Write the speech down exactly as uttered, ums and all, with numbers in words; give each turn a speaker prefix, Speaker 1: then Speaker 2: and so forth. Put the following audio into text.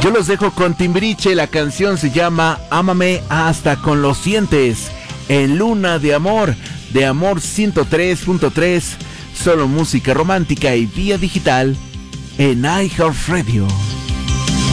Speaker 1: Yo los dejo con Timbiriche, la canción se llama Ámame hasta con los dientes, en Luna de Amor, de Amor ciento tres punto tres, solo música romántica y vía digital en iHeartRadio.